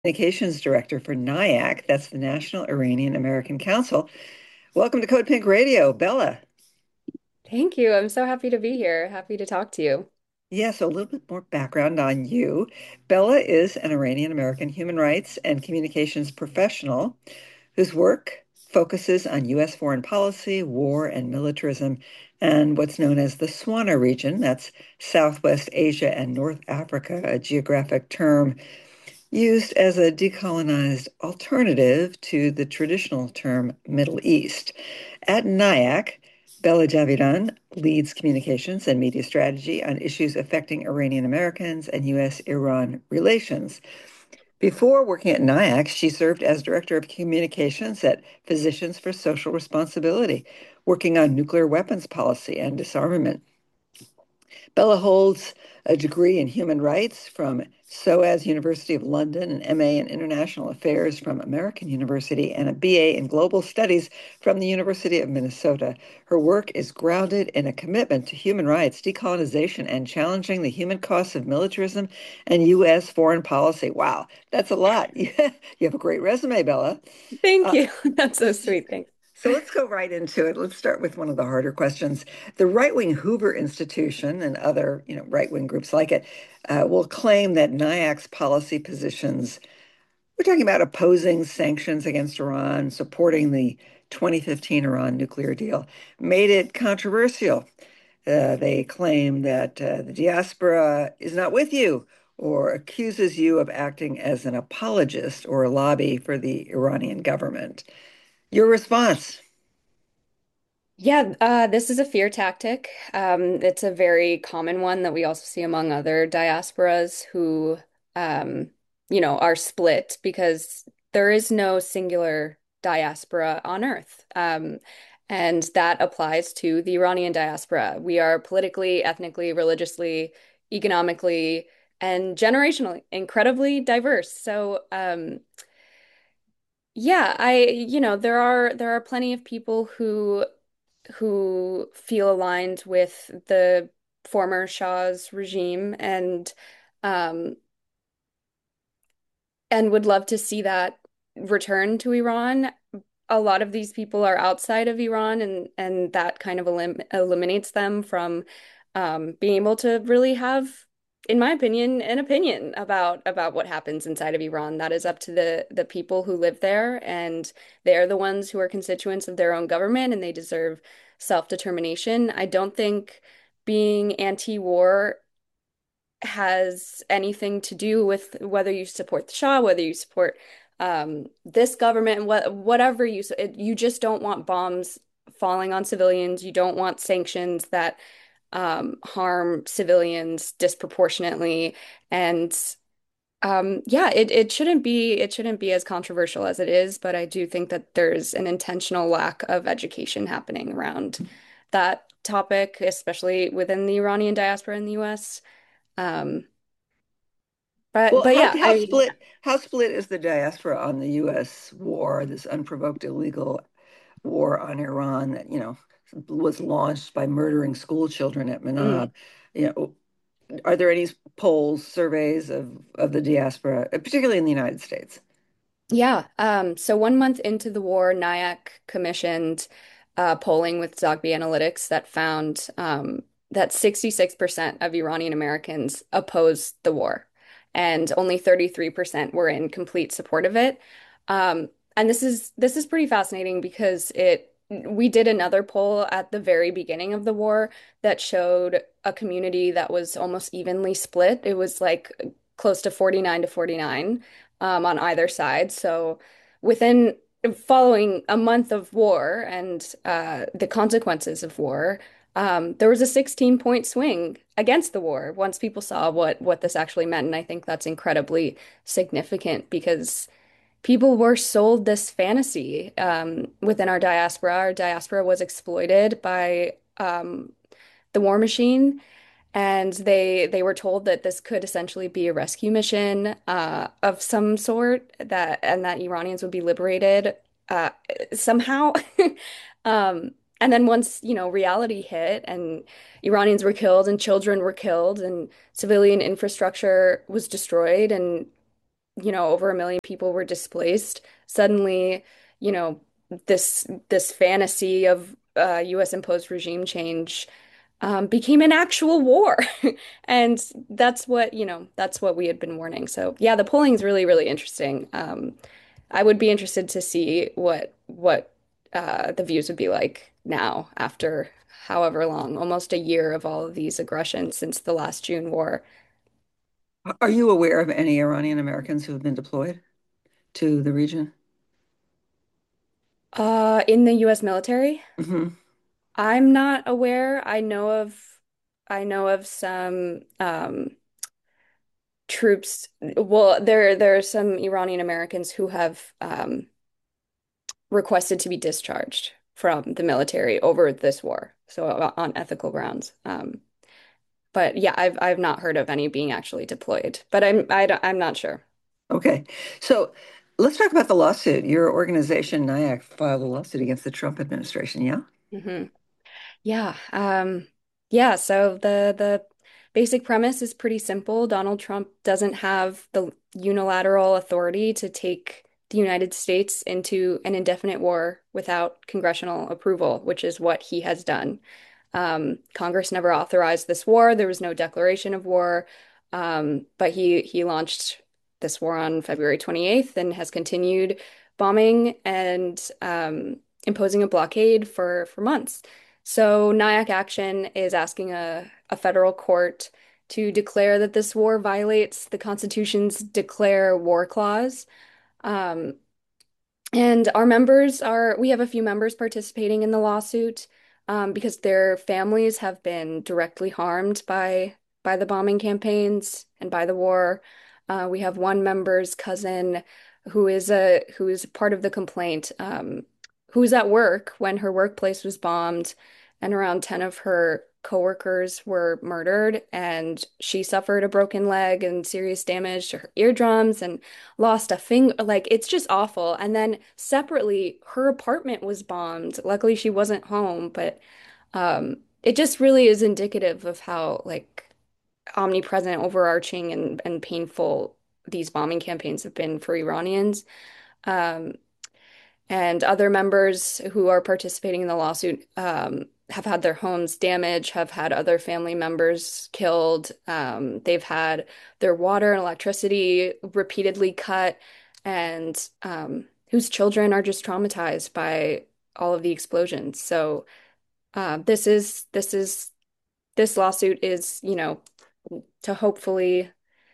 Communications Director for NIAC, that's the National Iranian American Council. Welcome to Code Pink Radio, Bella. Thank you. I'm so happy to be here. Happy to talk to you. Yeah, so a little bit more background on you. Bella is an Iranian American human rights and communications professional whose work focuses on U.S. foreign policy, war, and militarism, and what's known as the SWANA region. That's Southwest Asia and North Africa, a geographic term used as a decolonized alternative to the traditional term Middle East. At NIAC, Bella Javidan leads communications and media strategy on issues affecting Iranian Americans and U.S.-Iran relations. Before working at NIAC, she served as Director of Communications at Physicians for Social Responsibility, working on nuclear weapons policy and disarmament. Bella holds a degree in human rights from SOAS University of London, an MA in International Affairs from American University, and a BA in Global Studies from the University of Minnesota. Her work is grounded in a commitment to human rights, decolonization, and challenging the human costs of militarism and U.S. foreign policy. Wow, that's a lot. You have a great resume, Bella. Thank Uh, you. That's so sweet. Thanks. so let's go right into it. Let's start with one of the harder questions. The right-wing Hoover Institution and other, right-wing groups like it will claim that NIAC's policy positions, we're talking about opposing sanctions against Iran, supporting the 2015 Iran nuclear deal, made it controversial. They claim that the diaspora is not with you or accuses you of acting as an apologist or a lobby for the Iranian government. Your response? Yeah, this is a fear tactic. It's a very common one that we also see among other diasporas who, um, are split because there is no singular diaspora on Earth. And that applies to the Iranian diaspora. We are politically, ethnically, religiously, economically, and generationally incredibly diverse. So, yeah, there are plenty of people who feel aligned with the former Shah's regime um and would love to see that return to Iran. A lot of these people are outside of Iran and that kind of eliminates them from being able to really have, in my opinion, an opinion about what happens inside of Iran. That is up to the people who live there, and they're the ones who are constituents of their own government, and they deserve self-determination. I don't think being anti-war has anything to do with whether you support the Shah, whether you support this government, whatever you just don't want bombs falling on civilians. You don't want sanctions that harm civilians disproportionately. And yeah, it shouldn't be as controversial as it is, but I do think that there's an intentional lack of education happening around that topic, especially within the Iranian diaspora in the US. Um, but Well, but how yeah, how split is the diaspora on the U.S. war, this unprovoked illegal war on Iran that, was launched by murdering school children at mm, Manab? You know, are there any polls, surveys of the diaspora, particularly in the United States? yeah. So 1 month into the war, NIAC commissioned polling with Zogby Analytics that found that 66% of Iranian Americans opposed the war, and only 33% were in complete support of it. And this is pretty fascinating because it we did another poll at the very beginning of the war that showed a community that was almost evenly split. It was like close to 49 to 49 on either side. So within following a month of war and the consequences of war, there was a 16-point swing against the war once people saw what this actually meant. And I think that's incredibly significant because people were sold this fantasy within our diaspora. Our diaspora was exploited by the war machine, and they were told that this could essentially be a rescue mission of some sort, that Iranians would be liberated uh, somehow. And then once, reality hit and Iranians were killed and children were killed and civilian infrastructure was destroyed and over 1 million people were displaced, suddenly, you know, this fantasy of US imposed regime change became an actual war. And that's what we had been warning. So yeah, the polling is really, really interesting. I would be interested to see what the views would be like now after however long, almost a year of all of these aggressions since the last June war. Are you aware of any Iranian Americans who have been deployed to the region? In the US military, Hmm. I'm not aware. I know of some troops. Well, there are some Iranian Americans who have requested to be discharged from the military over this war, so on ethical grounds. But yeah, I've not heard of any being actually deployed, but I'm not sure. Okay. So let's talk about the lawsuit. Your organization, NIAC, filed a lawsuit against the Trump administration, yeah? Hmm. Yeah. Yeah, so the basic premise is pretty simple. Donald Trump doesn't have the unilateral authority to take the United States into an indefinite war without congressional approval, which is what he has done. Congress never authorized this war. There was no declaration of war. But he launched this war on February 28th and has continued bombing and imposing a blockade for months. So NIAC Action is asking a federal court to declare that this war violates the Constitution's Declare War Clause. Um, and we have a few members participating in the lawsuit because their families have been directly harmed by the bombing campaigns and by the war. We have one member's cousin who is part of the complaint, who was at work when her workplace was bombed, and around 10 of her coworkers were murdered, and she suffered a broken leg and serious damage to her eardrums and lost a finger. Like, it's just awful. And then separately, her apartment was bombed. Luckily, she wasn't home, but it just really is indicative of how like omnipresent, overarching, and painful these bombing campaigns have been for Iranians. Um, and other members who are participating in the lawsuit have had their homes damaged, have had other family members killed. They've had their water and electricity repeatedly cut, and whose children are just traumatized by all of the explosions. So this lawsuit is, to hopefully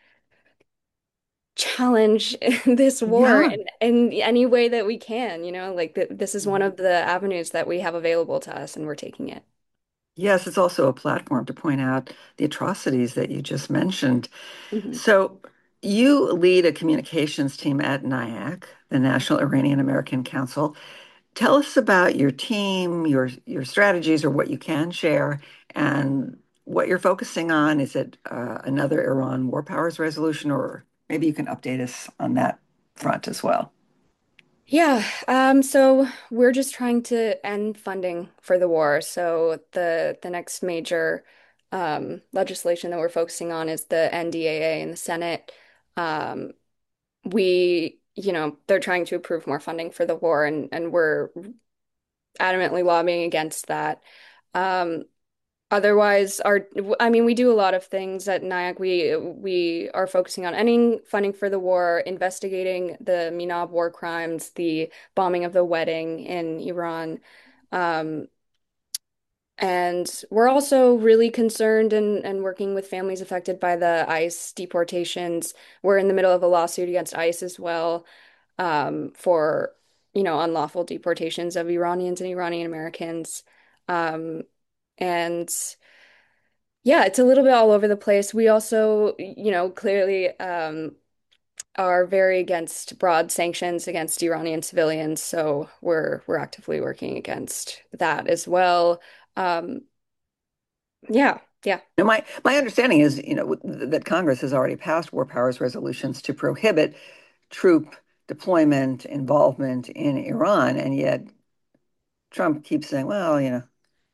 challenge this war Yeah. in any way that we can, like this is one of the avenues that we have available to us and we're taking it. Yes, it's also a platform to point out the atrocities that you just mentioned. Mhm. So you lead a communications team at NIAC, the National Iranian American Council. Tell us about your team, your strategies, or what you can share, and what you're focusing on. Is it another Iran War Powers resolution, or maybe you can update us on that front as well? Yeah, so we're just trying to end funding for the war. So the next major legislation that we're focusing on is the NDAA in the Senate. Um, they're trying to approve more funding for the war, and we're adamantly lobbying against that. Um, Otherwise, I mean, we do a lot of things at NIAC. We are focusing on ending funding for the war, investigating the Minab war crimes, the bombing of the wedding in Iran. Um, and we're also really concerned and working with families affected by the ICE deportations. We're in the middle of a lawsuit against ICE as well, for, unlawful deportations of Iranians and Iranian Americans. Um, and yeah, it's a little bit all over the place. We also, clearly are very against broad sanctions against Iranian civilians, so we're actively working against that as well. Um, yeah, yeah. Now, my understanding is, that Congress has already passed war powers resolutions to prohibit troop deployment involvement in Iran, and yet Trump keeps saying, well,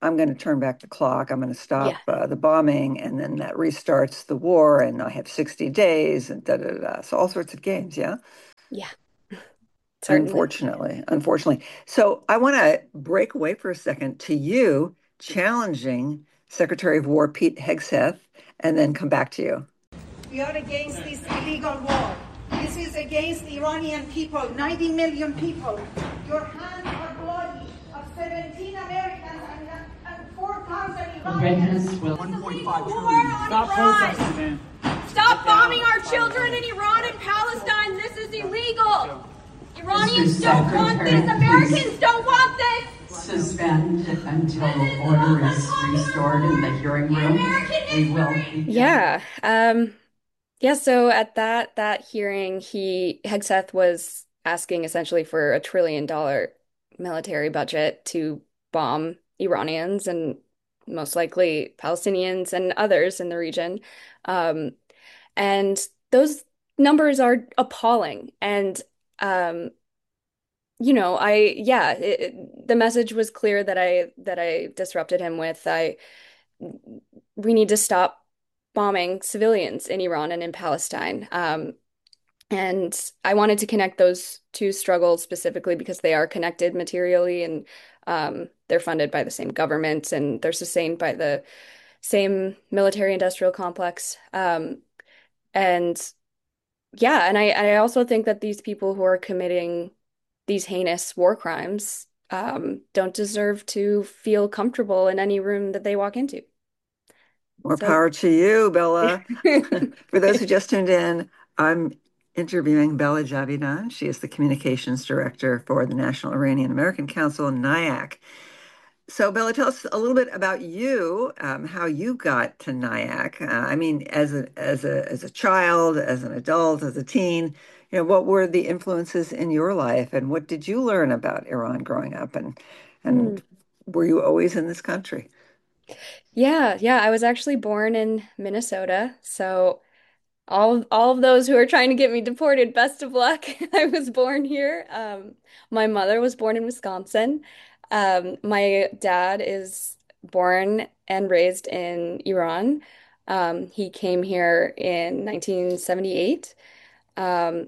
I'm going to turn back the clock. I'm going to Yeah, stop the bombing, and then that restarts the war, and I have 60 days, and da da da. Da. So all sorts of games, yeah. yeah, certainly. Unfortunately. So I want to break away for a second to you challenging Secretary of War Pete Hegseth, and then come back to you. We are against this illegal war. This is against the Iranian people, 90 million people. Your hands are bloody of 17 Americans and 4,000 Iranians. 1.5 trillion. Stop protesting, man. Stop bombing our children in Iran and Palestine. This is illegal. Iranians don't want this. Americans don't want this. Suspend until order is restored in the hearing room. We will begin. Yeah. Yeah, so at that hearing, Hegseth was asking essentially for $1 trillion military budget to bomb Iranians and most likely Palestinians and others in the region. Um, and those numbers are appalling. And the message was clear that I disrupted him with. We need to stop bombing civilians in Iran and in Palestine. And I wanted to connect those two struggles specifically because they are connected materially and they're funded by the same government and they're sustained by the same military industrial complex. And yeah, and I also think that these people who are committing these heinous war crimes don't deserve to feel comfortable in any room that they walk into. More So, power to you, Bella. For those who just tuned in, I'm interviewing Bella Javidan. She is the communications director for the National Iranian American Council, NIAC. So, Bella, tell us a little bit about you, how you got to NIAC. I mean, as a child, as an adult, as a teen, what were the influences in your life, and what did you learn about Iran growing up, and were you always in this country? yeah, I was actually born in Minnesota, so all of those who are trying to get me deported, best of luck. I was born here. My mother was born in Wisconsin. My dad is born and raised in Iran. He came here in 1978. Um,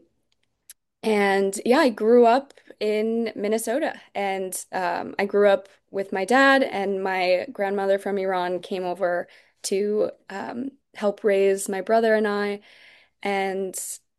and yeah, I grew up in Minnesota, and I grew up with my dad, and my grandmother from Iran came over to help raise my brother and I. And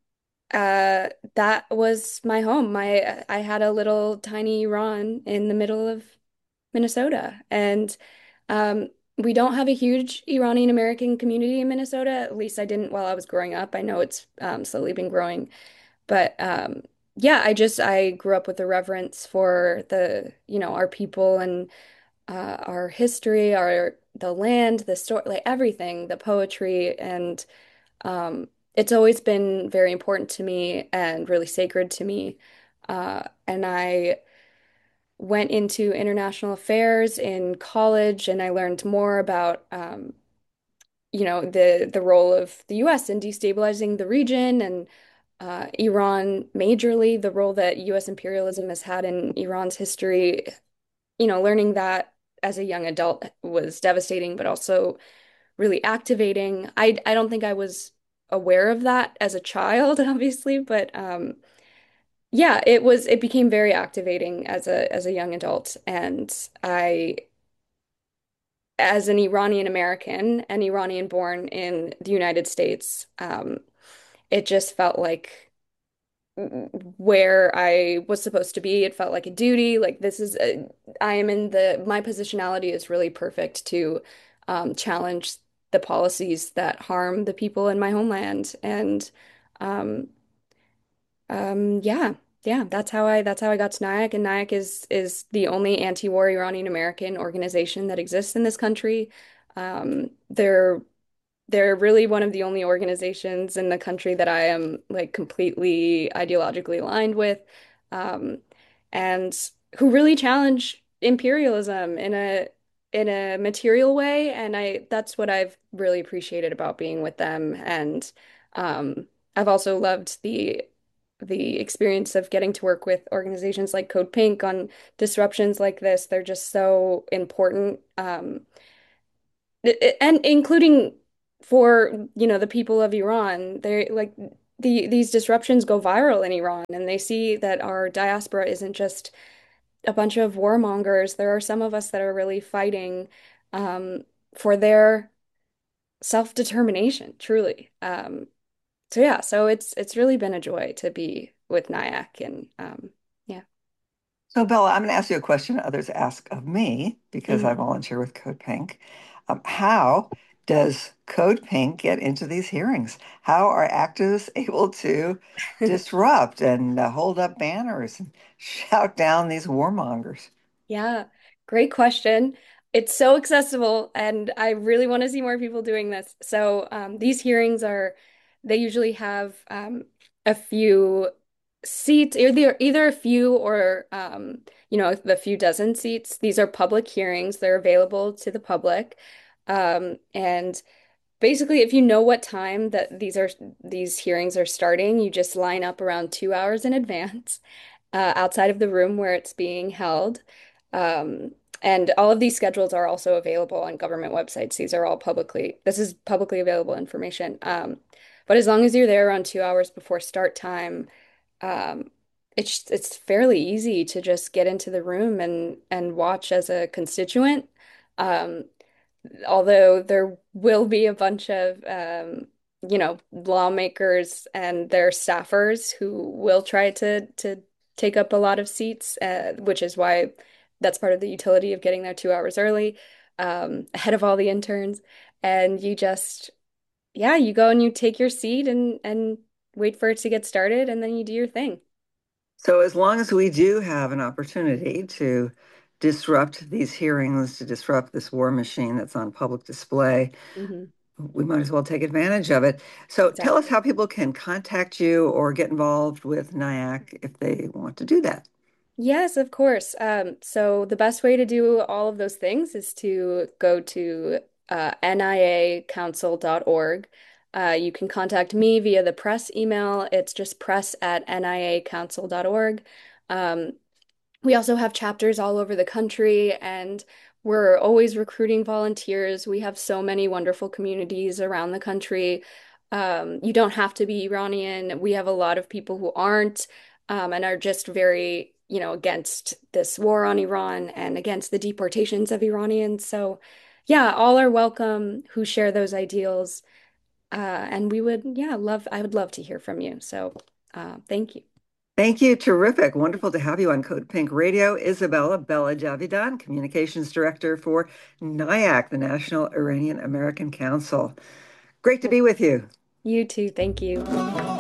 that was my home. I had a little tiny Iran in the middle of Minnesota, and um, we don't have a huge Iranian American community in Minnesota. At least I didn't while I was growing up. I know it's slowly been growing, but yeah, I grew up with a reverence for our people and our history, our the land, the story, like everything, the poetry, and it's always been very important to me and really sacred to me. And I went into international affairs in college, and I learned more about the role of the U.S. in destabilizing the region and Iran majorly, the role that U.S. imperialism has had in Iran's history. Learning that as a young adult was devastating, but also really activating. I don't think I was aware of that as a child, obviously, but yeah, it became very activating as a young adult. And I as an Iranian American and Iranian born in the United States, it just felt like where I was supposed to be. It felt like a duty. Like I am in my positionality is really perfect to challenge the policies that harm the people in my homeland. And um, yeah, yeah, that's how I got to NIAC. And NIAC is the only anti-war Iranian American organization that exists in this country. They're really one of the only organizations in the country that I am like completely ideologically aligned with, um, and who really challenge imperialism in a material way. And that's what I've really appreciated about being with them. And I've also loved the the experience of getting to work with organizations like Code Pink on disruptions like this. They're just so important. And including for, the people of Iran, they're like these disruptions go viral in Iran, and they see that our diaspora isn't just a bunch of warmongers. There are some of us that are really fighting um, for their self-determination, truly. So yeah, so it's really been a joy to be with NIAC, and yeah. So, Bella, I'm going to ask you a question others ask of me because I Mhm. volunteer with Code Pink. How does Code Pink get into these hearings? How are activists able to disrupt and hold up banners and shout down these warmongers? Yeah, great question. It's so accessible, and I really want to see more people doing this. So these hearings they usually have a few seats, either a few or a few dozen seats. These are public hearings. They're available to the public. And basically, if you know what time that these hearings are starting, you just line up around 2 hours in advance outside of the room where it's being held. Um, and all of these schedules are also available on government websites. This is publicly available information. But as long as you're there around 2 hours before start time, um, it's fairly easy to just get into the room and watch as a constituent. Um, Although there will be a bunch of lawmakers and their staffers who will try to take up a lot of seats, which is why that's part of the utility of getting there 2 hours early, ahead of all the interns. And you go and you take your seat and wait for it to get started, and then you do your thing. So, as long as we do have an opportunity to disrupt these hearings, to disrupt this war machine that's on public display, Hmm. we might as well take advantage of it. So, tell us Exactly. how people can contact you or get involved with NIAC if they want to do that. Yes, of course. So the best way to do all of those things is to go to niacouncil.org. You can contact me via the press email. It's just press@niacouncil.org. Um, we also have chapters all over the country, and we're always recruiting volunteers. We have so many wonderful communities around the country. You don't have to be Iranian. We have a lot of people who aren't, and are just very, against this war on Iran and against the deportations of Iranians. So, yeah, all are welcome who share those ideals. And I would love to hear from you. So, thank you. Thank you. Terrific. Wonderful to have you on Code Pink Radio. Isabella Bella Javidan, Communications Director for NIAC, the National Iranian American Council. Great to be with you. You too. Thank you.